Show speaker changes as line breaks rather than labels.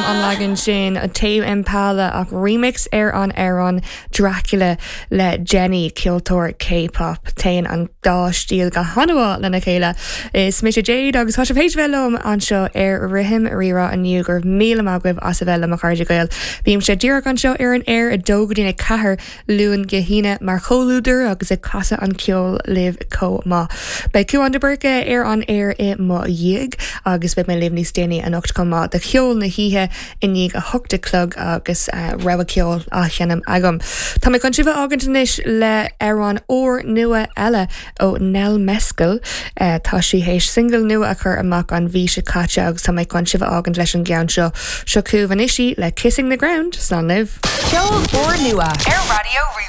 an lagan sin a Tame Impala ach remix an Dracula le Jenny Kiltor K-pop tain an dá stíl go hanwa lena chéile is mis Jade agus has page velum an seo rihim rira an nugur míle magwib as a vela macarja gael bím sé dúach an seo an a dogadína cahar luúin gehíine mar cholúder agus a casa an ceol live co ma bei cu an de burke an I ma dhéag agus be me livní stéine an 8 comma de ceol na híthe inig a hogta clog agus rawa ceol a cheannam agam. Tá me consifa agantanis le an ó nua eile ó Nell Mescal tá si hééis single nua a chur amach an bhí se caite agus tá me consifa agant leis an gaan seo cuh van isí le Kissing the Ground san liv.
Ceol ó nua ar Radio